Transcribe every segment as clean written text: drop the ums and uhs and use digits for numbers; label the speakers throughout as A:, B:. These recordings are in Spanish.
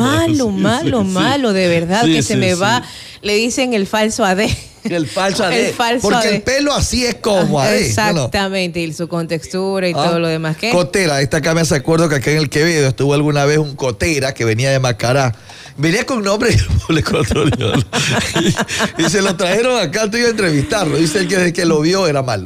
A: malo, de verdad, que se me va, le dicen el falso AD.
B: El falso AD. Porque
A: AD.
B: el pelo así es como AD.
A: Exactamente, y su contextura y todo lo demás. ¿Qué?
B: Cotera, esta acá me hace acuerdo que acá en el Quevedo estuvo alguna vez un Cotera que venía de Macará. Venía con nombre ecuatoriano. y se lo trajeron acá, te iba a entrevistarlo. Dice el que desde que lo vio era malo.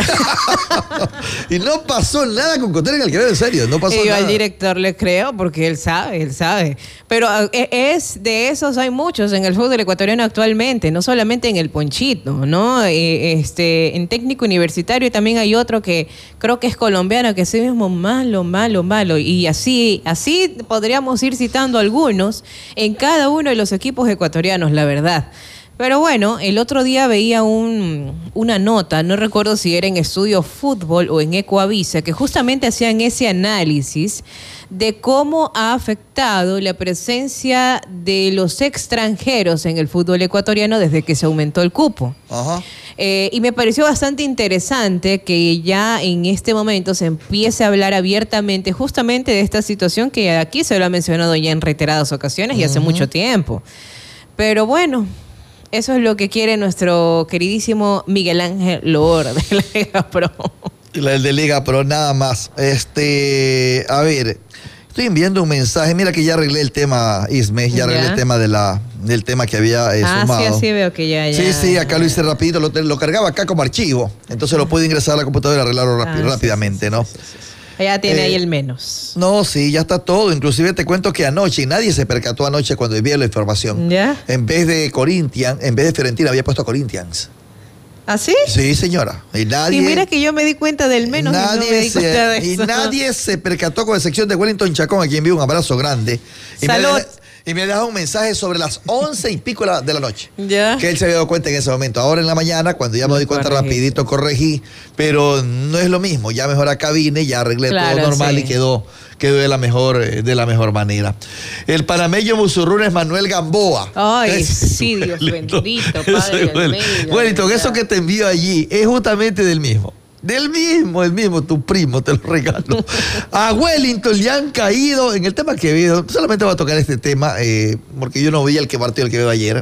B: y no pasó nada con Cotera en el Quevedo, en serio, no pasó nada.
A: Yo al director le creo porque él sabe. Pero es de esos hay muchos en el fútbol ecuatoriano actualmente, no solamente en el Ponchito, ¿no? En técnico universitario también hay otro que creo que es colombiano, que es mismo malo. Y así podríamos ir citando algunos en cada uno de los equipos ecuatorianos, la verdad. Pero bueno, el otro día veía una nota, no recuerdo si era en Estudio Fútbol o en Ecoavisa, que justamente hacían ese análisis de cómo ha afectado la presencia de los extranjeros en el fútbol ecuatoriano desde que se aumentó el cupo.
B: Ajá.
A: Y me pareció bastante interesante que ya en este momento se empiece a hablar abiertamente justamente de esta situación que aquí se lo ha mencionado ya en reiteradas ocasiones y hace mucho tiempo. Pero bueno, eso es lo que quiere nuestro queridísimo Miguel Ángel Loor de la Liga Pro.
B: El de Liga Pro, nada más. A ver, estoy enviando un mensaje. Mira que ya arreglé el tema, Isme, ya arreglé el tema del tema que había sumado.
A: Sí, veo que ya.
B: Sí, acá lo hice rapidito, lo cargaba acá como archivo. Entonces lo pude ingresar a la computadora y arreglarlo rápidamente, ¿no?
A: Sí. Ya tiene ahí el menos.
B: No, sí, ya está todo. Inclusive te cuento que anoche, y nadie se percató anoche cuando envié la información.
A: ¿Ya?
B: En vez de Fiorentina, había puesto Corinthians.
A: ¿Ah, sí?
B: Sí, señora. Y
A: mira que yo me di cuenta del menos.
B: Nadie se percató, con excepción de Wellington Chacón, a quien envío un abrazo grande.
A: Salud.
B: Y me dejó un mensaje sobre las 11 y pico de la noche.
A: Ya.
B: Que él se había dado cuenta en ese momento. Ahora en la mañana, cuando ya me doy cuenta rapidito, corregí. Pero no es lo mismo. Ya mejor acá vine, ya arreglé todo normal y quedó de la mejor manera. El panameño musurrún es Manuel Gamboa.
A: Ay, sí, Dios bendito, Padre del medio.
B: Wellington, eso que te envío allí es justamente del mismo. El mismo, tu primo, te lo regalo. A Wellington le han caído, en el tema Quevedo, solamente voy a tocar este tema, porque yo no vi el que partió el Quevedo ayer.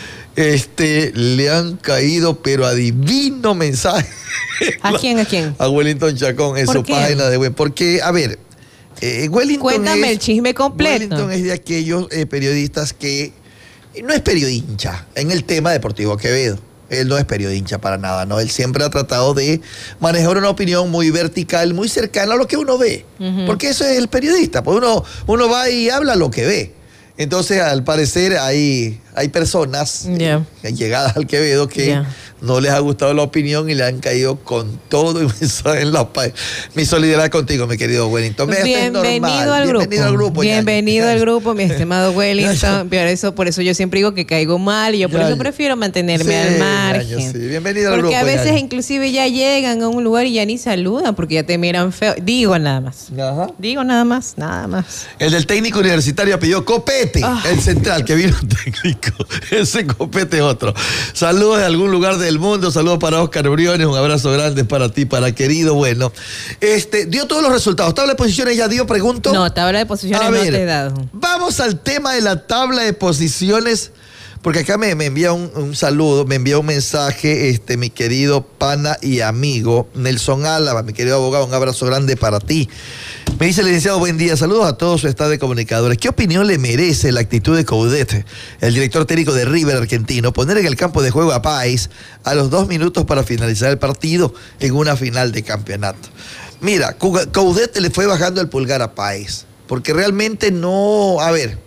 B: Le han caído, pero adivino mensaje.
A: ¿A quién?
B: A Wellington Chacón en su página de web. Porque, a ver, Wellington
A: cuéntame el chisme completo.
B: Wellington es de aquellos periodistas que no es periodincha en el tema deportivo Quevedo. Él no es periodista para nada, ¿no? Él siempre ha tratado de manejar una opinión muy vertical, muy cercana a lo que uno ve. Porque eso es el periodista, pues uno va y habla lo que ve. Entonces, al parecer, hay personas llegadas al Quevedo que no les ha gustado la opinión y le han caído con todo y en la paz. Mi solidaridad contigo, mi querido Wellington.
A: Bienvenido al grupo. Bienvenido al grupo, mi estimado Wellington. Por eso yo siempre digo que caigo mal y yo por eso prefiero mantenerme al margen.
B: Bienvenido al grupo.
A: Porque a veces inclusive ya llegan a un lugar y ya ni saludan porque ya te miran feo. Digo nada más. Nada más.
B: El del técnico universitario pidió Copete, el central que vino técnico. Ese Copete es otro. Saludos de algún lugar del mundo, saludos para Oscar Briones, un abrazo grande para ti, para querido. Bueno, dio todos los resultados. ¿Tabla de posiciones ya dio, pregunto?
A: No, tabla de posiciones no te he dado.
B: Vamos al tema de la tabla de posiciones, porque acá me envía un saludo, me envía un mensaje, mi querido pana y amigo Nelson Álava, mi querido abogado, un abrazo grande para ti. Me dice el licenciado, buen día, saludos a todos su staff de comunicadores. ¿Qué opinión le merece la actitud de Coudet, el director técnico de River argentino, poner en el campo de juego a Páez a los 2 minutos para finalizar el partido en una final de campeonato? Mira, Coudet le fue bajando el pulgar a Páez, porque realmente no, a ver,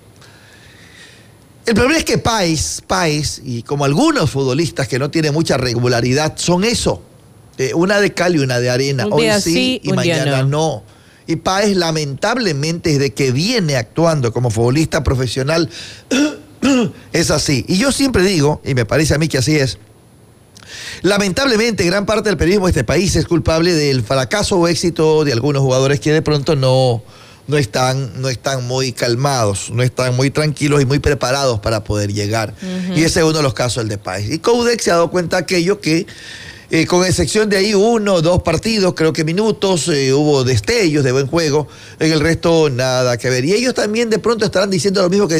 B: el problema es que Páez, y como algunos futbolistas que no tienen mucha regularidad, son eso, una de cal y una de arena,
A: un día
B: hoy sí y mañana no. Y Páez lamentablemente desde que viene actuando como futbolista profesional es así. Y yo siempre digo, y me parece a mí que así es, lamentablemente gran parte del periodismo de este país es culpable del fracaso o éxito de algunos jugadores que de pronto no están muy calmados, no están muy tranquilos y muy preparados para poder llegar. Y ese es uno de los casos, el de Páez. Y Coudet se ha dado cuenta de aquello que con excepción de ahí 1 o 2 partidos, creo que minutos, hubo destellos de buen juego, en el resto nada que ver. Y ellos también de pronto estarán diciendo lo mismo que